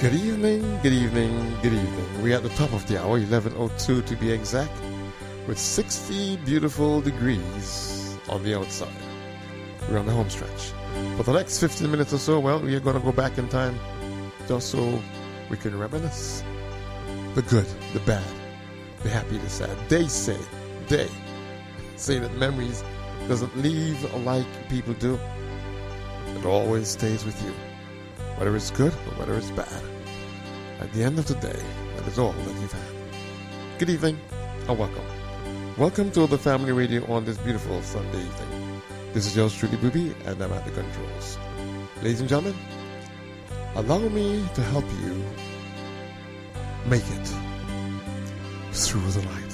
Good evening, good evening, good evening. We're at the top of the hour, 11:02 to be exact, with 60 beautiful degrees on the outside. We're on the home stretch. For the next 15 minutes or so, well, we are going to go back in time just so we can reminisce. The good, the bad, the happy, the sad. They say that memories doesn't leave like people do. It always stays with you, whether it's good or whether it's bad. At the end of the day, that is all that you've had. Good evening and welcome. Welcome to the Family Radio on this beautiful Sunday evening. This is yours truly, Booby, and I'm at the controls. Ladies and gentlemen, allow me to help you make it through the light.